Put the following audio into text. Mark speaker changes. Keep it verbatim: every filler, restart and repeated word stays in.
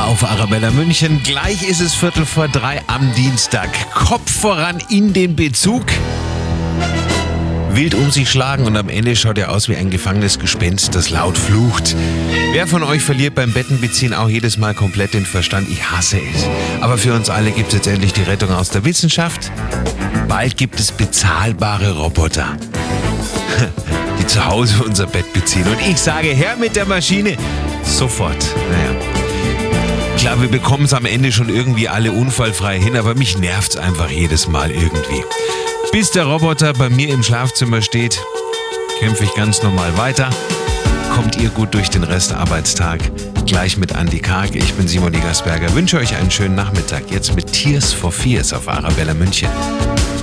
Speaker 1: auf Arabella München. Gleich ist es Viertel vor drei am Dienstag. Kopf voran in den Bezug. Wild um sich schlagen und am Ende schaut er aus wie ein gefangenes Gespenst, das laut flucht. Wer von euch verliert beim Bettenbeziehen auch jedes Mal komplett den Verstand? Ich hasse es. Aber für uns alle gibt es jetzt endlich die Rettung aus der Wissenschaft. Bald gibt es bezahlbare Roboter, die zu Hause unser Bett beziehen. Und ich sage, her mit der Maschine. Sofort. Naja. Klar, wir bekommen es am Ende schon irgendwie alle unfallfrei hin, aber mich nervt es einfach jedes Mal irgendwie. Bis der Roboter bei mir im Schlafzimmer steht, kämpfe ich ganz normal weiter. Kommt ihr gut durch den Restarbeitstag. Gleich mit Andi Karg. Ich bin Simon Egersberger. Wünsche euch einen schönen Nachmittag. Jetzt mit Tears for Fears auf Arabella München.